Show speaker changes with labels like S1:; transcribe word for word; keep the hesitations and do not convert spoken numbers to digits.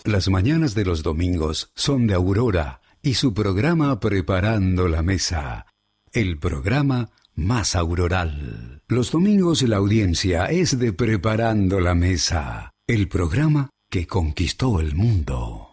S1: Las mañanas de los domingos son de Aurora y su programa Preparando la Mesa, el programa más auroral. Los domingos la audiencia es de Preparando la Mesa, el programa que conquistó el mundo.